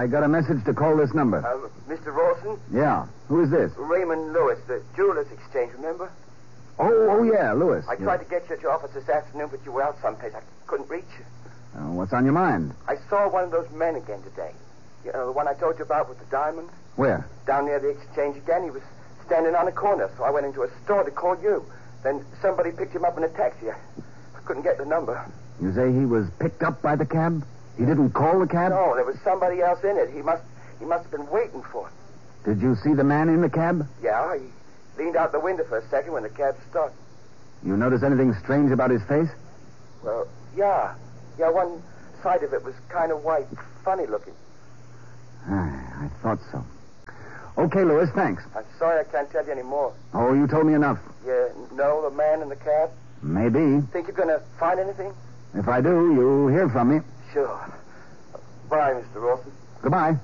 I got a message to call this number. Mr. Rawson? Yeah. Who is this? Raymond Lewis, the Jewelers Exchange, remember? Oh, yeah, Lewis. I tried to get you at your office this afternoon, but you were out someplace. I couldn't reach you. What's on your mind? I saw one of those men again today. You know, the one I told you about with the diamond? Where? Down near the exchange again. He was standing on a corner, so I went into a store to call you. Then somebody picked him up in a taxi. I couldn't get the number. You say he was picked up by the cab? He didn't call the cab? No, there was somebody else in it. He must have been waiting for it. Did you see the man in the cab? Yeah, he leaned out the window for a second when the cab started. You notice anything strange about his face? Well, yeah. Yeah, one side of it was kind of white, funny looking. I thought so. Okay, Lewis, thanks. I'm sorry I can't tell you any more. Oh, you told me enough. You know the man in the cab? Maybe. Think you're going to find anything? If I do, you'll hear from me. Sure. Bye, Mr. Rawson. Goodbye.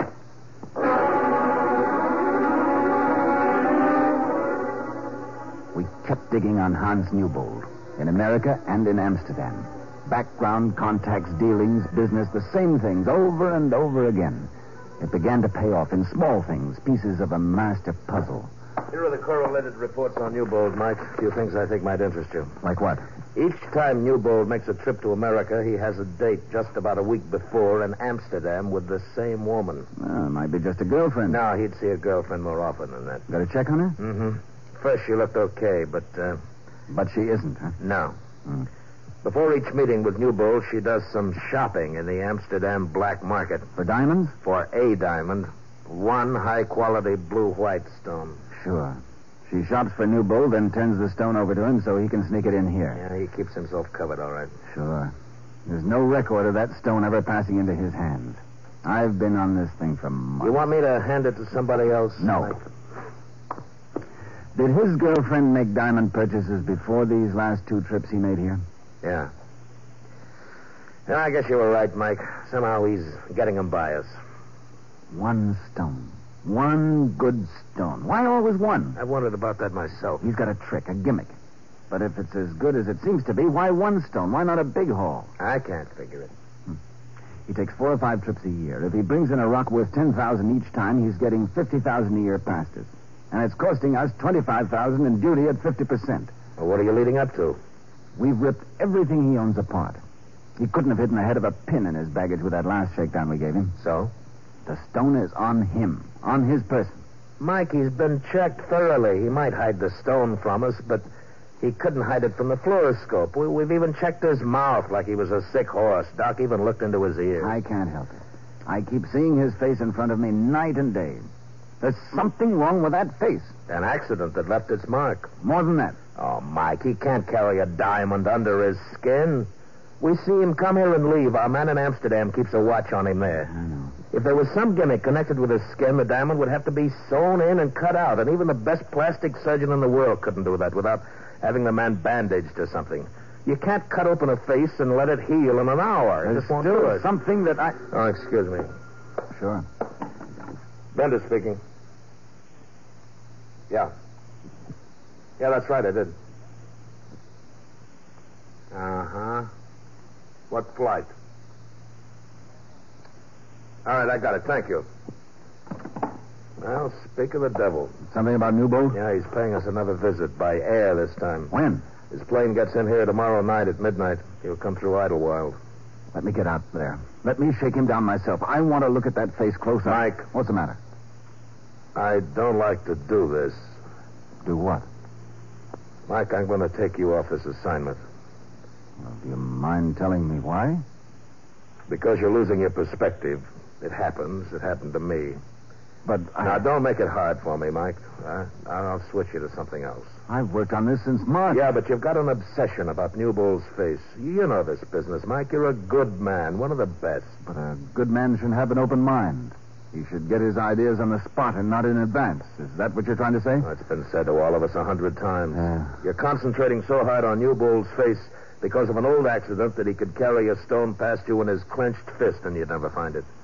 We kept digging on Hans Newbold, in America and in Amsterdam. Background, contacts, dealings, business, the same things over and over again. It began to pay off in small things, pieces of a master puzzle. Here are the correlated reports on Newbold, Mike. A few things I think might interest you. Like what? Each time Newbold makes a trip to America, he has a date just about a week before in Amsterdam with the same woman. Well, might be just a girlfriend. No, he'd see a girlfriend more often than that. Got a check on her? Mm-hmm. First, she looked okay, but... But she isn't, huh? No. Hmm. Before each meeting with Newbold, she does some shopping in the Amsterdam black market. For diamonds? For a diamond. One high-quality blue-white stone. Sure. She shops for Newbold, then turns the stone over to him so he can sneak it in here. Yeah, he keeps himself covered, all right. Sure. There's no record of that stone ever passing into his hands. I've been on this thing for months. You want me to hand it to somebody else? No. Mike? Did his girlfriend make diamond purchases before these last 2 trips he made here? Yeah. Yeah, I guess you were right, Mike. Somehow he's getting them by us. One stone. One good stone. Why always one? I've wondered about that myself. He's got a trick, a gimmick. But if it's as good as it seems to be, why one stone? Why not a big haul? I can't figure it. He takes 4 or 5 trips a year. If he brings in a rock worth $10,000 each time, he's getting $50,000 a year past us. And it's costing us $25,000 in duty at 50%. Well, what are you leading up to? We've ripped everything he owns apart. He couldn't have hidden the head of a pin in his baggage with that last shakedown we gave him. So? The stone is on him, on his person. Mike, he's been checked thoroughly. He might hide the stone from us, but he couldn't hide it from the fluoroscope. We've even checked his mouth like he was a sick horse. Doc even looked into his ears. I can't help it. I keep seeing his face in front of me night and day. There's something wrong with that face. An accident that left its mark. More than that. Oh, Mike, he can't carry a diamond under his skin. We see him come here and leave. Our man in Amsterdam keeps a watch on him there. I know. If there was some gimmick connected with his skin, the diamond would have to be sewn in and cut out. And even the best plastic surgeon in the world couldn't do that without having the man bandaged or something. You can't cut open a face and let it heal in an hour. It There's just won't do still it. something that I... Oh, excuse me. Sure. Bender speaking. Yeah. Yeah, that's right, I did. Uh-huh. What flight? All right, I got it. Thank you. Well, speak of the devil. Something about Newbold? Yeah, he's paying us another visit by air this time. When? His plane gets in here tomorrow night at midnight. He'll come through Idlewild. Let me get out there. Let me shake him down myself. I want to look at that face close up. Mike. What's the matter? I don't like to do this. Do what? Mike, I'm going to take you off this assignment. Well, do you mind telling me why? Because you're losing your perspective. It happens. It happened to me. But Now, don't make it hard for me, Mike. I'll switch you to something else. I've worked on this since March. Yeah, but you've got an obsession about Newbold's face. You know this business, Mike. You're a good man, one of the best. But a good man should have an open mind. He should get his ideas on the spot and not in advance. Is that what you're trying to say? That's been said to all of us 100 times. Yeah. You're concentrating so hard on Newbold's face because of an old accident that he could carry a stone past you in his clenched fist and you'd never find it.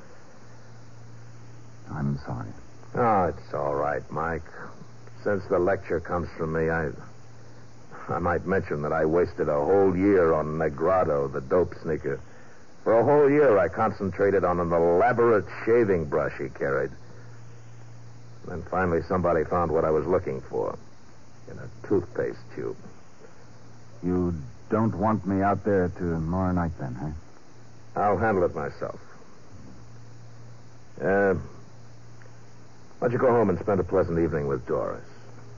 I'm sorry. Oh, it's all right, Mike. Since the lecture comes from me, I might mention that I wasted a whole year on Negrado, the dope sneaker. For a whole year, I concentrated on an elaborate shaving brush he carried. Then finally somebody found what I was looking for in a toothpaste tube. You don't want me out there tomorrow night, then, huh? I'll handle it myself. Why don't you go home and spend a pleasant evening with Doris?